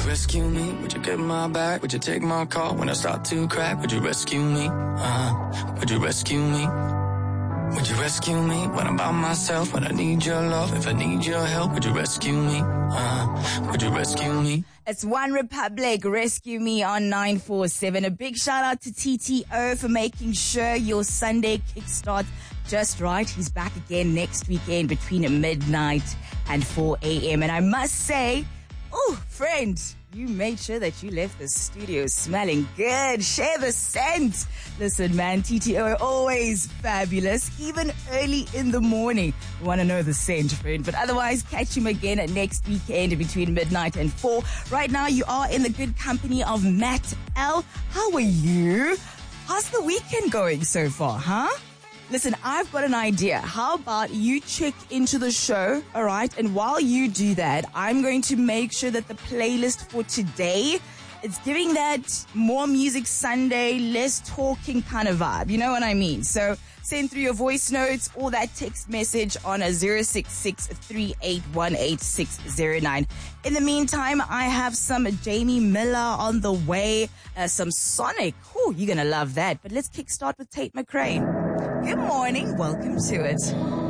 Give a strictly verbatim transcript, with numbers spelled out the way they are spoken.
rescue me? Would you get my back? Would you take my call when I start to crack? Would you rescue me? Uh, would you rescue me? Would you rescue me when I'm by myself? When I need your love, if I need your help, would you rescue me? Uh, would you rescue me? It's One Republic, Rescue Me on nine four seven. A big shout out to T T O for making sure your Sunday kickstart just right. He's back again next weekend between midnight and four a.m. And I must say, oh, friend, you made sure that you left the studio smelling good. Share the scent. Listen, man, T T O always fabulous, even early in the morning. We want to know the scent, friend. But otherwise, catch him again at next weekend between midnight and four. Right now, you are in the good company of Matt L. How are you? How's the weekend going so far, huh? Listen, I've got an idea. How about you check into the show, all right? And while you do that, I'm going to make sure that the playlist for today, it's giving that more music Sunday, less talking kind of vibe. You know what I mean? So send through your voice notes or that text message on a zero six six, three eight one eight, six zero nine. In the meantime, I have some Jamie Miller on the way, uh, some Sonic. Ooh, you're going to love that. But let's kickstart with Tate McRae. Good morning. Welcome to it.